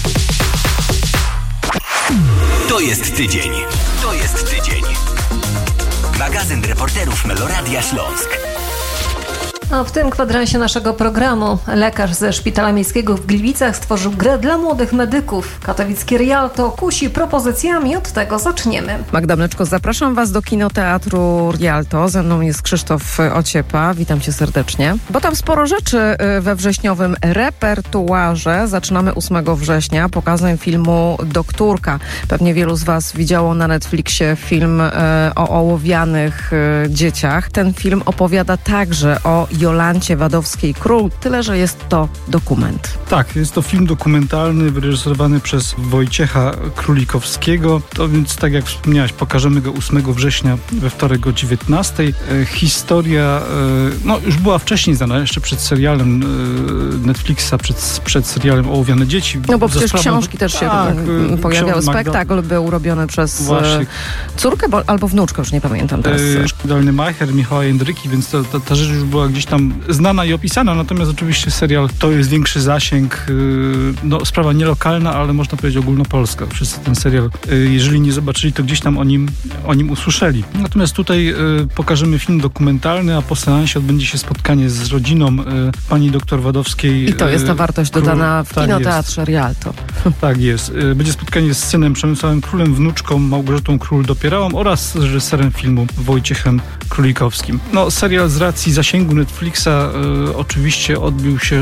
To jest tydzień. To jest tydzień. Magazyn reporterów Meloradia Śląsk. A w tym kwadransie naszego programu lekarz ze Szpitala Miejskiego w Gliwicach stworzył grę dla młodych medyków. Katowickie Rialto kusi propozycjami, od tego zaczniemy. Magda Mleczko, zapraszam Was do Kinoteatru Rialto. Ze mną jest Krzysztof Ociepa. Witam Cię serdecznie. Bo tam sporo rzeczy we wrześniowym repertuarze. Zaczynamy ósmego września pokazem filmu Doktorka. Pewnie wielu z Was widziało na Netflixie film e, o ołowianych e, dzieciach. Ten film opowiada także o Jolancie Wadowskiej-Król, tyle że jest to dokument. Tak, jest to film dokumentalny wyreżyserowany przez Wojciecha Królikowskiego. To więc, tak jak wspomniałaś, pokażemy go ósmego września we wtorek o dziewiętnastej. E, historia e, no, już była wcześniej znana, jeszcze przed serialem e, Netflixa, przed, przed serialem Ołowiane dzieci. No bo przecież książki też się tak, pojawiały. Spektakl Magda... był robiony przez Właśnie. córkę bo, albo wnuczkę, już nie pamiętam teraz. E, Dolny Macher, Michała Jędryki, więc to, to, ta rzecz już była gdzieś tam znana i opisana, natomiast oczywiście serial to jest większy zasięg, no sprawa nielokalna, ale można powiedzieć ogólnopolska. Wszyscy ten serial, jeżeli nie zobaczyli, to gdzieś tam o nim, o nim usłyszeli. Natomiast tutaj pokażemy film dokumentalny, a po seansie odbędzie się spotkanie z rodziną pani doktor Wadowskiej. I to jest ta wartość Król, dodana w tak Kinoteatrze jest. Rialto. Tak jest. Będzie spotkanie z synem Przemysławem Królem, wnuczką Małgorzatą Król-Dopierałą oraz reżyserem filmu Wojciechem Królikowskim. No serial z racji zasięgu Netflixa e, oczywiście odbił się,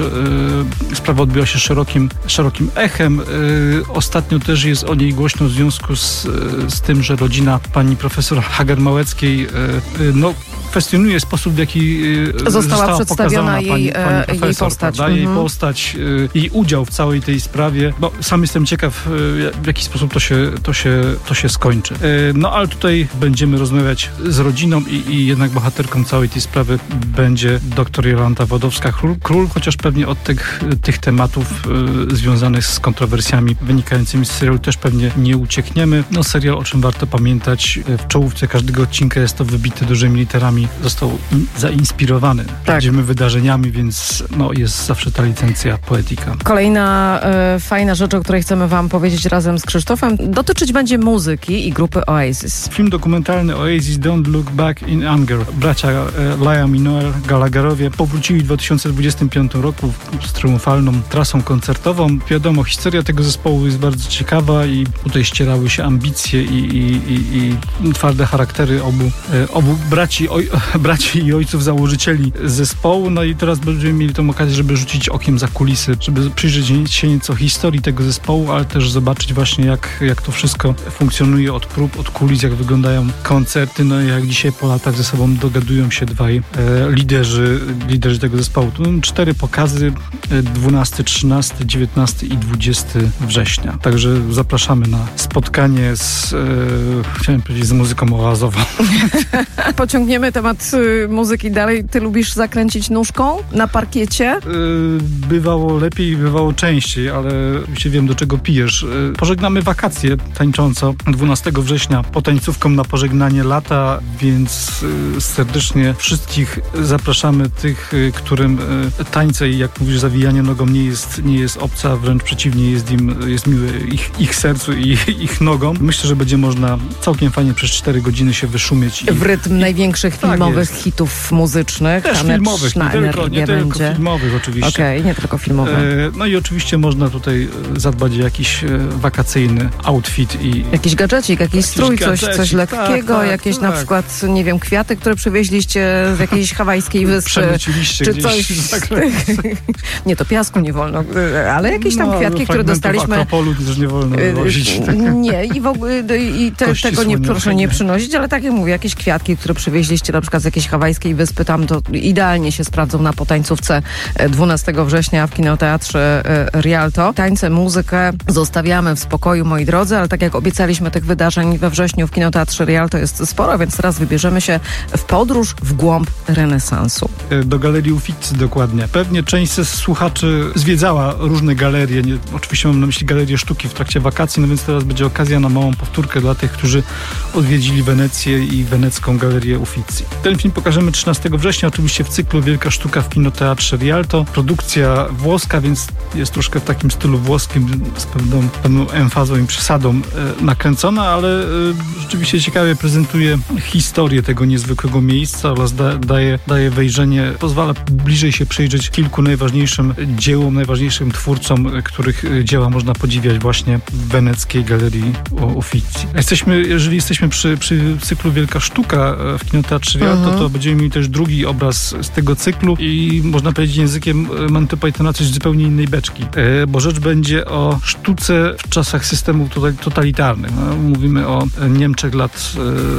e, sprawa odbiła się szerokim, szerokim echem. E, ostatnio też jest o niej głośno w związku z, e, z tym, że rodzina pani profesor Hager-Małeckiej e, e, no, kwestionuje sposób, w jaki została, została przedstawiona jej, pani, pani profesor, jej postać. Mhm. Jej postać, jej udział w całej tej sprawie. Bo sam jestem ciekaw, w jaki sposób to się, to się, to się skończy. No ale tutaj będziemy rozmawiać z rodziną i, i jednak bohaterką całej tej sprawy będzie doktor Jolanta Wadowska-Król, chociaż pewnie od tych, tych tematów y, związanych z kontrowersjami wynikającymi z serialu też pewnie nie uciekniemy. No serial, o czym warto pamiętać, w czołówce każdego odcinka jest to wybite dużymi literami, został in, zainspirowany tak. prawdziwymi wydarzeniami, więc no, jest zawsze ta licencja poetyka. Kolejna y, fajna rzecz, o której chcemy Wam powiedzieć razem z Krzysztofem, dotyczyć będzie muzyki i grupy Oasis. Film dokumentalny Oasis Don't Look Back in Anger. Bracia e, Liam i Noel Gallagherowie powrócili w dwa tysiące dwudziestym piątym roku z triumfalną trasą koncertową. Wiadomo, historia tego zespołu jest bardzo ciekawa i tutaj ścierały się ambicje i, i, i, i twarde charaktery obu, e, obu braci, oj, braci i ojców założycieli zespołu. No i teraz będziemy mieli tę okazję, żeby rzucić okiem za kulisy, żeby przyjrzeć się nieco historii tego zespołu, ale też zobaczyć właśnie jak, jak to wszystko funkcjonuje od prób, od kulis, jak wyglądają koncerty, no i jak dzisiaj po latach ze sobą dogadują się dwaj e, liderzy, liderzy tego zespołu. Tu mamy cztery pokazy, dwunastego, trzynastego, dziewiętnastego i dwudziestego września. Także zapraszamy na spotkanie z, e, chciałem powiedzieć, z muzyką oazową. Pociągniemy temat y, muzyki dalej. Ty lubisz zakręcić nóżką na parkiecie? E, bywało lepiej, bywało częściej, ale oczywiście wiem, do czego pijesz. E, pożegnamy wakacje tańcząco dwunastego września potańcówką na pożegnanie lata, więc y, serdecznie wszystkich zapraszamy, tych, y, którym y, tańce i jak mówisz, zawijanie nogą nie jest, nie jest obca, wręcz przeciwnie, jest im jest miły ich, ich sercu i ich nogom. Myślę, że będzie można całkiem fajnie przez cztery godziny się wyszumieć. I, w rytm i, największych tak filmowych jest. hitów muzycznych. Też filmowych, nie tylko, nie tylko filmowych oczywiście. Okej, okay, nie tylko filmowych. E, no i oczywiście można tutaj zadbać o jakiś e, wakacyjny outfit i... Jakiś gadżecik, jakiś, jakiś strój, coś, coś lekkiego, tak, tak, jakieś tak. na przykład, nie wiem, kwiaty, które przywieźliście z jakiejś hawajskiej wyspy. Przemyciliście czy gdzieś. Coś nie, to piasku nie wolno, ale jakieś tam no, kwiatki, które dostaliśmy. Akropolu też nie wolno wozić. Nie, i w ogóle i te, tego nie, proszę nie przynosić, ale tak jak mówię, jakieś kwiatki, które przywieźliście na przykład z jakiejś hawajskiej wyspy, tam to idealnie się sprawdzą na potańcówce dwunastego września w Kinoteatrze Rialto. Tańce, muzykę zostawiamy w spokoju, moi drodzy, ale tak jak obiecaliśmy, tych wydarzeń we wrześniu w Kinoteatrze Rialto jest sporo, więc teraz wybierzemy się w podróż w głąb renesansu. Do Galerii Uffizi dokładnie. Pewnie część ze słuchaczy zwiedzała różne galerie, nie, oczywiście mam na myśli galerię sztuki w trakcie wakacji, no więc teraz będzie okazja na małą powtórkę dla tych, którzy odwiedzili Wenecję i wenecką Galerię Uffizi. Ten film pokażemy trzynastego września, oczywiście w cyklu Wielka Sztuka w Kinoteatrze Rialto. Produkcja włoska, więc jest troszkę w takim stylu włoskim, z pewną, pewną emfazą i przesadą e, nakręcona, ale e, rzeczywiście ciekawie prezentuje historię tego niezwykłego miejsca oraz da, daje, daje wejrzenie, pozwala bliżej się przyjrzeć kilku najważniejszym dziełom, najważniejszym twórcom, których dzieła można podziwiać właśnie w weneckiej Galerii Uffizi. Jesteśmy, jeżeli jesteśmy przy, przy cyklu Wielka Sztuka w Kinoteatrze Rialto, mhm. to będziemy mieli też drugi obraz z tego cyklu i można powiedzieć językiem Monty Pythona coś zupełnie innej beczki, bo rzecz będzie o sztuce w czasach systemów totalitarnych. No, mówimy o Niemczech lat,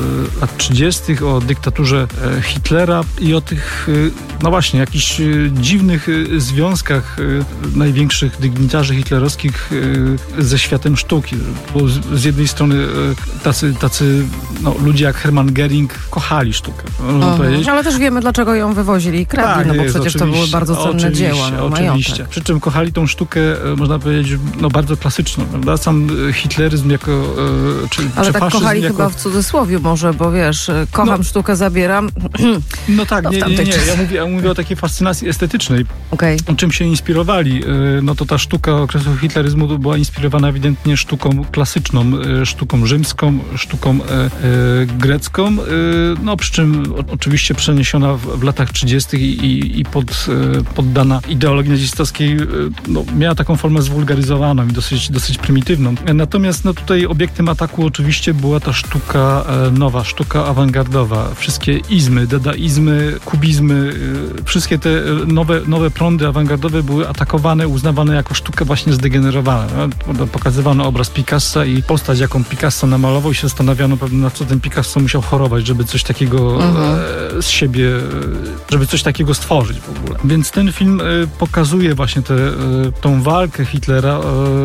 lat trzydziestych, o dyktaturze Hitlera i o tych, no właśnie, jakichś dziwnych związkach największych dygnitarzy hitlerowskich ze światem sztuki. Bo z jednej strony tacy, tacy no, ludzie jak Hermann Göring kochali sztukę, można uh-huh. powiedzieć. Ale też wiemy, dlaczego ją wywozili i kradli, tak, no bo jest, przecież to były bardzo cenne oczywiście, dzieła. No, oczywiście. majątek. Przy czym kochali tą sztukę, można powiedzieć, no bardzo klasyczną, prawda? Sam hitleryzm jako czy, ale czy tak faszyzm kochali jako... chyba w cudzysłowie może, bo wiesz, kocham no, sztukę, zabieram. No tak, no, nie, nie, nie. Ja mówię, ja mówię o takiej fascynacji estetycznej. Okay. Czym się inspirowali? No to ta sztuka okresu hitleryzmu była inspirowana ewidentnie sztuką klasyczną, sztuką rzymską, sztuką e, e, grecką, e, no przy czym o, oczywiście przeniesiona w, w latach trzydziestych i, i, i pod, e, poddana ideologii nazistowskiej, e, no, miała taką formę zwulgaryzowaną i dosyć, dosyć prymitywną. E, natomiast no, tutaj obiektem ataku oczywiście była ta sztuka e, nowa, sztuka awangardowa. Wszystkie izmy, dadaizmy, kubizmy, e, wszystkie te nowe, nowe prądy awangardowe były atakowane, uznawane jako sztuka właśnie zdegenerowana. No, pokazywano obraz Picassa i postać, jaką Picasso namalował, i się zastanawiano pewnie, na co ten Picasso musiał chorować, żeby coś takiego mhm. e, z siebie, żeby coś takiego stworzyć w ogóle. Więc ten film e, pokazuje właśnie tę e, tą walkę Hitlera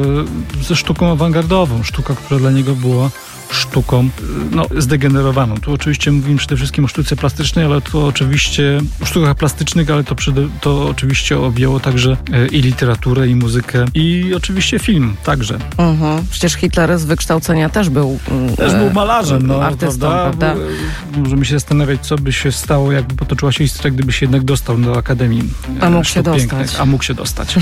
e, ze sztuką awangardową. Sztuka, która dla niego była sztuką no, zdegenerowaną. Tu oczywiście mówimy przede wszystkim o sztuce plastycznej, ale to oczywiście o sztukach plastycznych, ale to, przede, to oczywiście objęło także e, i literaturę, i muzykę, i oczywiście film także. Mhm. Przecież Hitler z wykształcenia też był e, też był malarzem, no, artystą, prawda? prawda? Możemy się zastanawiać, co by się stało, jakby potoczyła się historia, gdyby się jednak dostał do Akademii A mógł Sztuk się dostać. Pięknych. A mógł się dostać.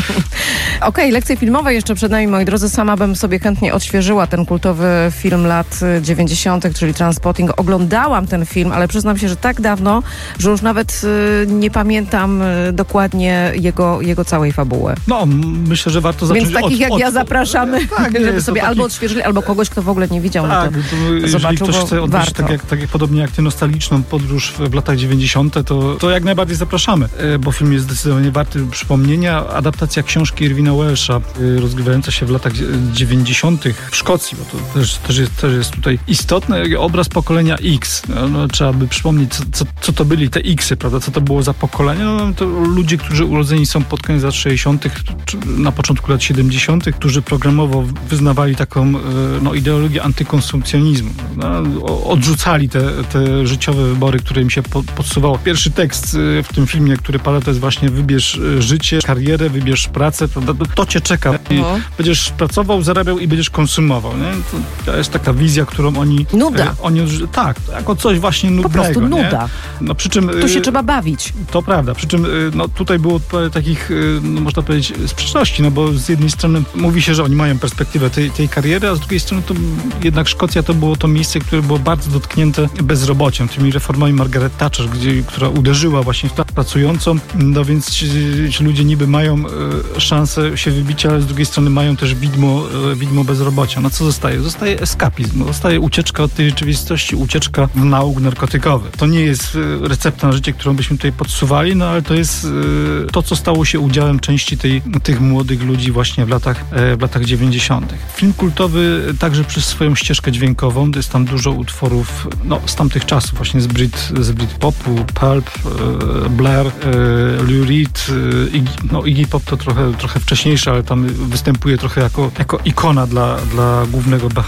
Okej, okay, lekcje filmowe jeszcze przed nami, moi drodzy. Sama bym sobie chętnie odświeżyła ten kultowy film lat dziewięćdziesiątych, czyli Trainspotting. Oglądałam ten film, ale przyznam się, że tak dawno, że już nawet y, nie pamiętam y, dokładnie jego, jego całej fabuły. No, myślę, że warto zacząć. Więc takich od, jak od, ja zapraszamy, tak, żeby nie, sobie taki... albo odświeżyli, albo kogoś, kto w ogóle nie widział, tak, no to, to, to jeżeli zobaczył, ktoś chce odbyć tak jak, tak jak podobnie jak ty nostalgiczną podróż w, w latach dziewięćdziesiątych, to, to jak najbardziej zapraszamy, bo film jest zdecydowanie warty przypomnienia. Adaptacja książki Irwina Welsha, rozgrywająca się w latach dziewięćdziesiątych w Szkocji, bo to też, też, jest, też jest tutaj istotne. Obraz pokolenia X. No, no, trzeba by przypomnieć, co, co, co to byli te X-y, prawda? Co to było za pokolenie? No, to ludzie, którzy urodzeni są pod koniec lat sześćdziesiątych, na początku lat siedemdziesiątych, którzy programowo wyznawali taką no, ideologię antykonsumpcjonizmu. No, odrzucali te, te życiowe wybory, które im się po, podsuwało. Pierwszy tekst w tym filmie, który pada, to jest właśnie wybierz życie, karierę, wybierz pracę, prawda? To cię czeka. I no. Będziesz pracował, zarabiał i będziesz konsumował. Nie? To, to jest taka wizja, którą oni... Nuda. E, oni, tak, jako coś właśnie nudnego. Po prostu nuda. No, przy czym, tu się e, trzeba bawić. To prawda. Przy czym e, no, tutaj było parę takich, e, no, można powiedzieć, sprzeczności, no bo z jednej strony mówi się, że oni mają perspektywę tej, tej kariery, a z drugiej strony to jednak Szkocja to było to miejsce, które było bardzo dotknięte bezrobociem, tymi reformami Margaret Thatcher, gdzie, która uderzyła właśnie w pracującą, no więc ci, ci ludzie niby mają e, szansę się wybić, ale z drugiej strony mają też widmo, e, widmo bezrobocia. No co zostaje? Zostaje eskapizm, zostaje ucieczka od tej rzeczywistości, ucieczka w nauk narkotykowy. To nie jest e, recepta na życie, którą byśmy tutaj podsuwali, no ale to jest e, to, co stało się udziałem części tej, tych młodych ludzi właśnie w latach, e, w latach dziewięćdziesiątych. Film kultowy także przez swoją ścieżkę dźwiękową, to jest tam dużo utworów no, z tamtych czasów, właśnie z Brit, z Britpopu, Pulp, e, Blair, e, Lou Reed, e, Iggy, no Iggy Pop to trochę, trochę wcześniejsze, ale tam występuje trochę jako, jako ikona dla, dla głównego bohatera,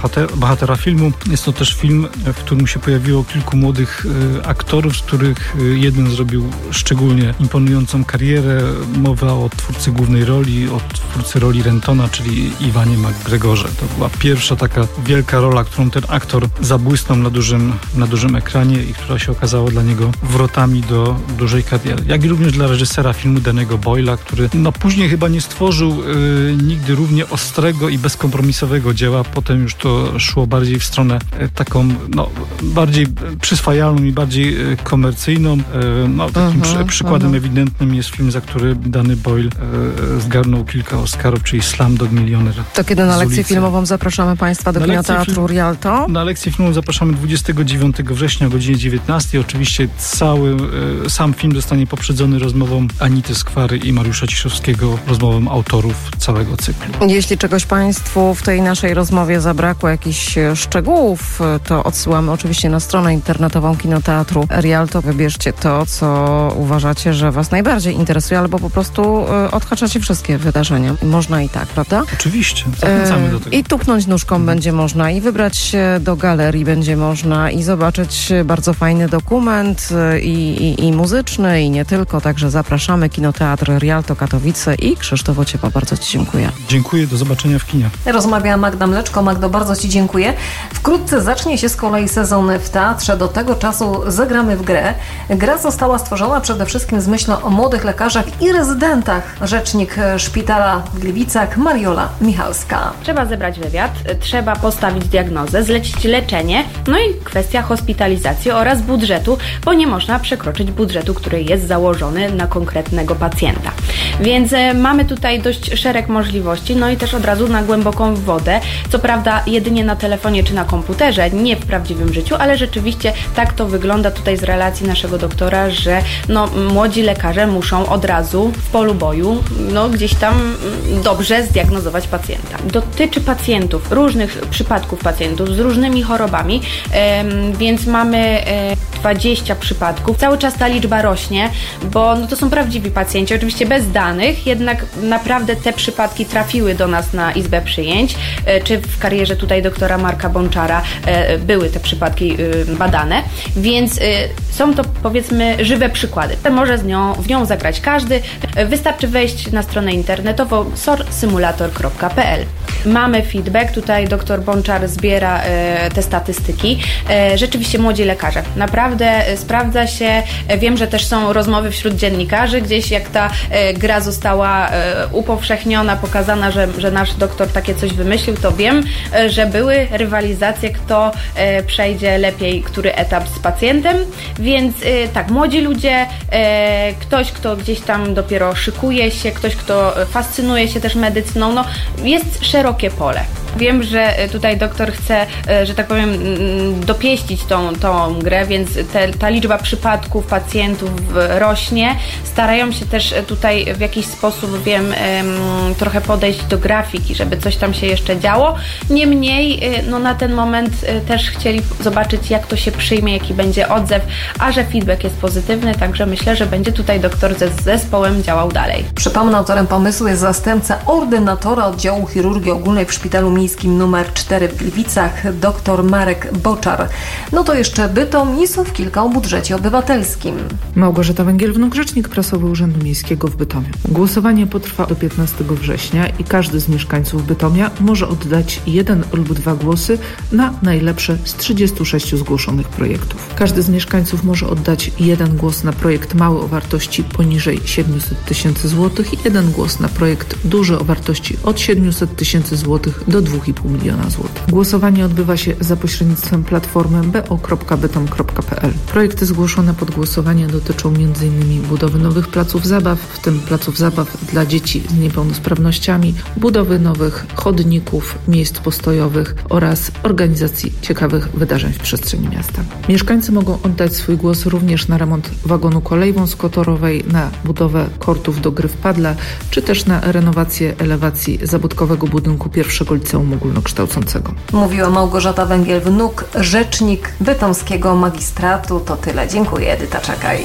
bohatera filmu. Jest to też film, w którym się pojawiło kilku młodych e, aktorów, z których e, jeden zrobił szczególnie imponującą karierę. Mowa o twórcy głównej roli, o twórcy roli Rentona, czyli Iwanie McGregorze. To była pierwsza taka wielka rola, którą ten aktor zabłysnął na dużym, na dużym ekranie i która się okazała dla niego wrotami do dużej kariery. Jak i również dla reżysera filmu Danny'ego Boyla, który no później chyba nie stworzył y, nigdy równie ostrego i bezkompromisowego dzieła. Potem już to szło bardziej w stronę y, taką no, bardziej przyswajalną i bardziej y, komercyjną. Y, no, takim uh-huh, przy, przykładem uh-huh. ewidentnym jest film, za który Danny Boyle y, zgarnął kilka Oscarów, czyli Slumdog Millionaire. To kiedy na lekcję filmową zapraszamy Państwa do Kinoteatru film, Rialto? Na lekcję filmową zapraszamy dwudziestego dziewiątego września o godzinie dziewiętnastej. Oczywiście cały y, sam film zostanie poprzedzony rozmową Anity Skwary i Mariusza Ciszowskiego, rozmową autorów całego cyklu. Jeśli czegoś Państwu w tej naszej rozmowie zabrakło, jakichś szczegółów, to odsyłamy oczywiście na stronę internetową Kinoteatru Rialto. Wybierzcie to, co uważacie, że Was najbardziej interesuje, albo po prostu y, odhaczacie wszystkie wydarzenia. Można i tak, prawda? Oczywiście, zachęcamy do tego. I tupnąć nóżką hmm. będzie można, i wybrać się do galerii będzie można, i zobaczyć bardzo fajny dokument i, i, i muzyczny, i nie tylko. Także zapraszamy. Kinoteatr Rialto Katowice. I Krzysztof Ociepa, bardzo Ci dziękuję. Dziękuję, do zobaczenia w kinie. Rozmawia Magda Mleczko. Magdo, bardzo Ci dziękuję. Wkrótce zacznie się z kolei sezon w teatrze. Do tego czasu zagramy w grę. Gra została stworzona przede wszystkim z myślą o młodych lekarzach i rezydentach. Rzecznik szpitala w Gliwicach Mariola Michalska. Trzeba zebrać wywiad, trzeba postawić diagnozę, zlecić leczenie, no i kwestia hospitalizacji oraz budżetu, bo nie można przekroczyć budżetu, który jest założony na konkretnego pacjenta. Więc e, mamy tutaj dość szereg możliwości, no i też od razu na głęboką wodę, co prawda jedynie na telefonie czy na komputerze, nie w prawdziwym życiu, ale rzeczywiście tak to wygląda tutaj z relacji naszego doktora, że no, młodzi lekarze muszą od razu w polu boju, no gdzieś tam dobrze zdiagnozować pacjenta. Dotyczy pacjentów, różnych przypadków pacjentów z różnymi chorobami, e, więc mamy e, dwadzieścia przypadków. Cały czas ta liczba rośnie, bo no, to są prawdziwi pacjenci, oczywiście bez danych, jednak naprawdę te przypadki trafiły do nas na Izbę Przyjęć, e, czy w karierze tutaj doktora Marka Bonczara e, były te przypadki e, badane, więc e, są to powiedzmy żywe przykłady. Może z nią, w nią zagrać każdy. Wystarczy wejść na stronę internetową sorsymulator kropka p l. Mamy feedback, tutaj dr Bonczar zbiera e, te statystyki. E, rzeczywiście młodzi lekarze. Naprawdę e, sprawdza się. E, wiem, że też są rozmowy wśród dziennikarzy, gdzieś jak ta e, gra została e, upowszechniona, pokazana, że, że nasz doktor takie coś wymyślił, to wiem, e, że były rywalizacje, kto e, przejdzie lepiej, który etap z pacjentem, więc e, tak, młodzi ludzie, e, ktoś, kto gdzieś tam dopiero szykuje się, ktoś, kto fascynuje się też medycyną, no jest szerokie pole. Wiem, że tutaj doktor chce, że tak powiem, dopieścić tą, tą grę, więc te, ta liczba przypadków pacjentów rośnie. Starają się też tutaj w jakiś sposób, wiem, trochę podejść do grafiki, żeby coś tam się jeszcze działo. Niemniej, no na ten moment też chcieli zobaczyć, jak to się przyjmie, jaki będzie odzew, a że feedback jest pozytywny, także myślę, że będzie tutaj doktor ze zespołem działał dalej. Przypomnę, autorem pomysłu jest zastępca ordynatora oddziału chirurgii ogólnej w Szpitalu Miejskim numer cztery w Gliwicach, dr Marek Boczar. No to jeszcze Bytom i słów kilka o budżecie obywatelskim. Małgorzata Węgiel-Wnuk, rzecznik prasowy Urzędu Miejskiego w Bytomiu. Głosowanie potrwa do piętnastego września i każdy z mieszkańców Bytomia może oddać jeden lub dwa głosy na najlepsze z trzydziestu sześciu zgłoszonych projektów. Każdy z mieszkańców może oddać jeden głos na projekt mały o wartości poniżej siedmiuset tysięcy złotych i jeden głos na projekt duży o wartości od siedmiuset tysięcy złotych do dwóch i pół miliona złotych. Głosowanie odbywa się za pośrednictwem platformy b o kropka bytom kropka p l. Projekty zgłoszone pod głosowanie dotyczą między innymi budowy nowych placów zabaw, w tym placów zabaw dla dzieci z niepełnosprawnościami, budowy nowych chodników, miejsc postojowych oraz organizacji ciekawych wydarzeń w przestrzeni miasta. Mieszkańcy mogą oddać swój głos również na remont wagonu kolei wąskotorowej, na budowę kortów do gry w padle, czy też na renowację elewacji zabytkowego budynku pierwszego liceum ogólnokształcącego. Mówiła Małgorzata Węgiel-Wnuk, rzecznik bytomskiego magistratu. To tyle. Dziękuję, Edyta Czekaj.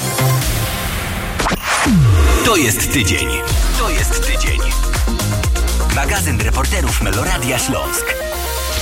To jest tydzień. To jest tydzień. Magazyn reporterów Meloradia Śląsk.